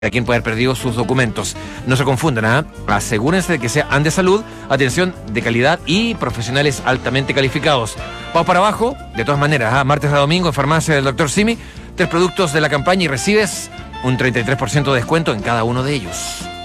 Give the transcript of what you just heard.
a quien puede haber perdido sus documentos. No se confundan, ¿ah? Asegúrense de que sean de salud, atención de calidad y profesionales altamente calificados. Vamos para abajo, de todas maneras, martes a domingo en farmacia del Dr. Simi, 3 productos de la campaña y recibes un 33% de descuento en cada uno de ellos.